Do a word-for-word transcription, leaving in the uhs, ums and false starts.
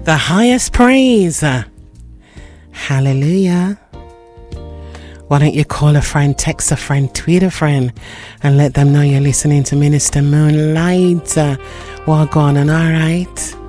the highest praise. Hallelujah. Why don't you call a friend, text a friend, tweet a friend, and let them know you're listening to Minister Moonlight. Uh, well, go on, and all right.